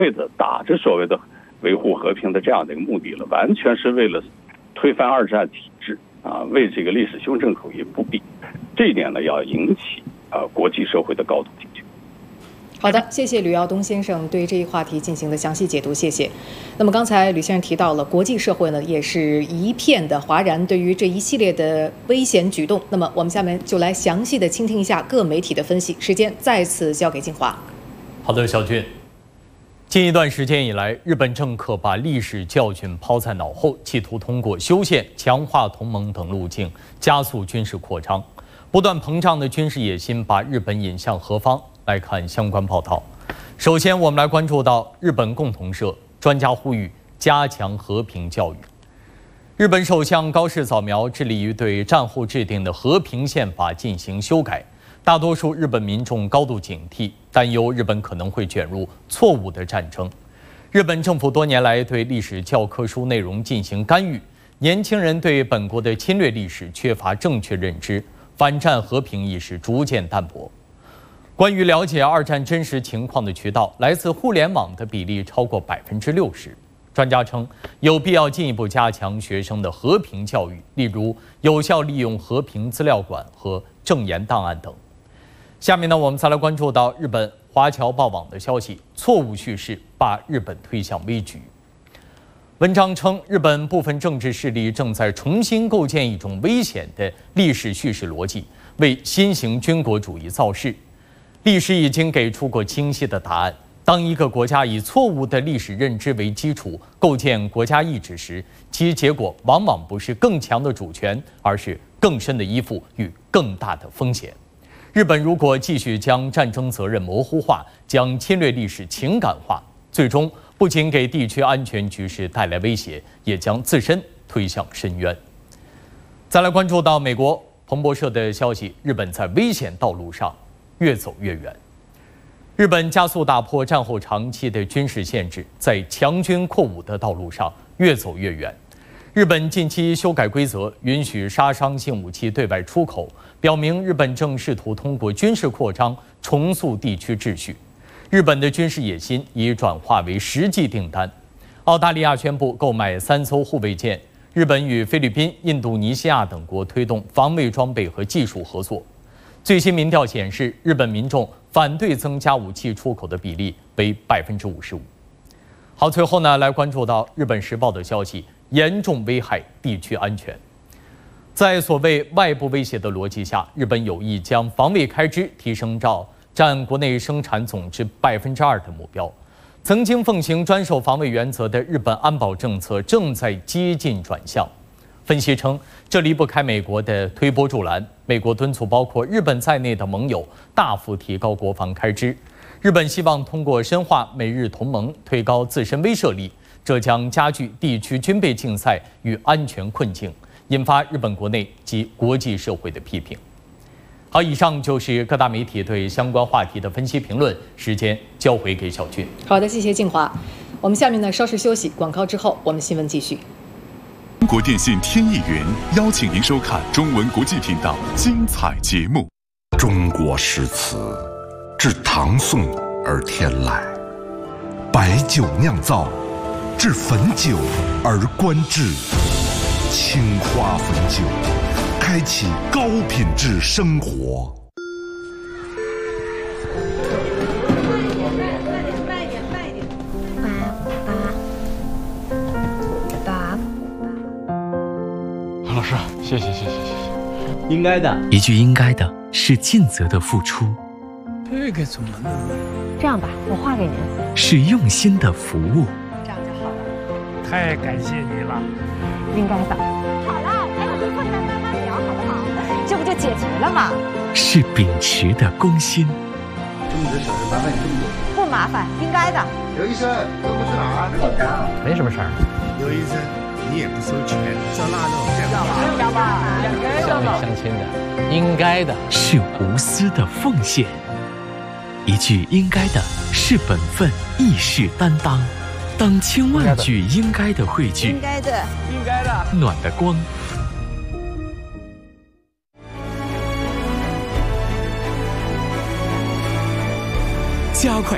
的打着所谓的维护和平的这样的一个目的了，完全是为了推翻二战体制啊，为这个历史修正口也不必。这一点呢，要引起国际社会的高度警觉。 好的，谢谢吕耀东先生对这一话题进行的详细解读，谢谢。那么刚才吕先生提到了，国际社会呢也是一片的哗然，对于这一系列的危险举动。那么我们下面就来详细的倾听一下各媒体的分析。时间再次交给静华。 好的，小俊。近一段时间以来，日本政客把历史教训抛在脑后，企图通过修宪、强化同盟等路径加速军事扩张。不断膨胀的军事野心把日本引向何方？来看相关报道。首先，我们来关注到日本共同社专家呼吁加强和平教育。日本首相高市早苗致力于对战后制定的和平宪法进行修改，大多数日本民众高度警惕，担忧日本可能会卷入错误的战争。日本政府多年来对历史教科书内容进行干预，年轻人对本国的侵略历史缺乏正确认知，反战和平意识逐渐淡薄。关于了解二战真实情况的渠道，来自互联网的比例超过60%。专家称，有必要进一步加强学生的和平教育，例如有效利用和平资料馆和证言档案等。下面呢，我们再来关注到日本华侨报网的消息：错误叙事把日本推向危局。文章称，日本部分政治势力正在重新构建一种危险的历史叙事逻辑，为新型军国主义造势。历史已经给出过清晰的答案：当一个国家以错误的历史认知为基础构建国家意志时，其结果往往不是更强的主权，而是更深的依附与更大的风险。日本如果继续将战争责任模糊化，将侵略历史情感化，最终不仅给地区安全局势带来威胁，也将自身推向深渊。再来关注到美国彭博社的消息，日本在危险道路上越走越远。日本加速打破战后长期的军事限制，在强军扩武的道路上越走越远。日本近期修改规则，允许杀伤性武器对外出口，表明日本正试图通过军事扩张重塑地区秩序。日本的军事野心已转化为实际订单。澳大利亚宣布购买3艘护卫舰，日本与菲律宾、印度尼西亚等国推动防卫装备和技术合作。最新民调显示，日本民众反对增加武器出口的比例为55%。好，最后呢，来关注到《日本时报》的消息，严重危害地区安全。在所谓外部威胁的逻辑下，日本有意将防卫开支提升到占国内生产总值2%的目标。曾经奉行专守防卫原则的日本安保政策正在接近转向。分析称，这离不开美国的推波助澜。美国敦促包括日本在内的盟友大幅提高国防开支。日本希望通过深化美日同盟，推高自身威慑力，这将加剧地区军备竞赛与安全困境，引发日本国内及国际社会的批评。好，以上就是各大媒体对相关话题的分析评论。时间交回给小俊。 好的，谢谢静华。我们下面呢稍事休息，广告之后我们新闻继续。 中国电信天意云邀请您收看中文国际频道精彩节目。 中国诗词自唐宋而天来，白酒酿造，至汾酒而观致。青花汾酒，开启高品质生活。 老师，谢谢。 应该的， 一句应该的是尽责的付出， 这个怎么弄？ 这样吧，我画给您。 是用心的服务。 这样就好了。 太感谢你了。 应该的。好了，还有回复你们慢慢聊，好不好？这不就解决了吗？ 是秉持的公心。 这么多小事麻烦你这么多。 不麻烦，应该的。 刘医生，这不是哪儿？ 没什么事儿。 刘医生，你也不收钱，烧腊肉这样。 要吧？ 乡里乡亲的，应该的。 是无私的奉献。一句应该的是本分，亦是担当。当千万句应该的汇聚， 应该的， 暖的光。加快